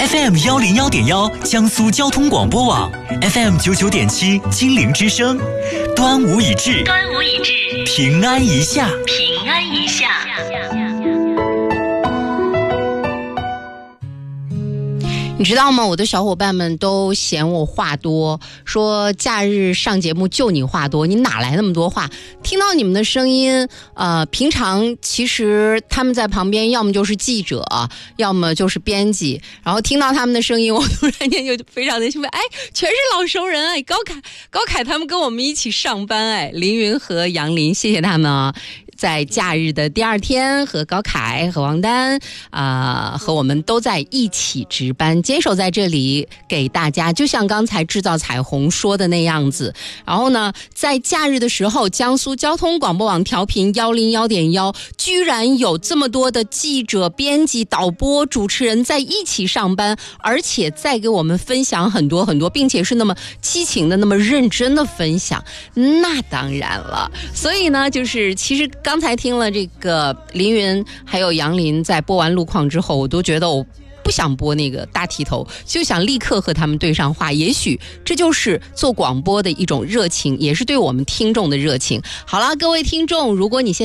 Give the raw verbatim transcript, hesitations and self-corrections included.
F M 一零一点一江苏交通广播网 ，F M 九九点七金陵之声。端午已至， 端午已至， 平安一下， 平安一下。 你知道吗？我的小伙伴们都嫌我话多，说假日上节目就你话多，你哪来那么多话？听到你们的声音，呃，平常其实他们在旁边，要么就是记者，要么就是编辑，然后听到他们的声音，我突然间就非常的兴奋，哎，全是老熟人哎，高凯、高凯他们跟我们一起上班哎，凌云和杨林，谢谢他们啊。在假日的第二天，和高凯和王丹啊、呃，和我们都在一起值班，坚守在这里给大家，就像刚才制造彩虹说的那样子。然后呢，在假日的时候，江苏交通广播网调频一零一点一，居然有这么多的记者、编辑、导播、主持人在一起上班，而且再给我们分享很多很多，并且是那么激情的、那么认真的分享。那当然了，所以呢，就是其实刚才听了这个凌云还有杨林在播完路况之后，我都觉得我不想播那个大剃头，就想立刻和他们对上话。也许这就是做广播的一种热情，也是对我们听众的热情。好了，各位听众，如果你现在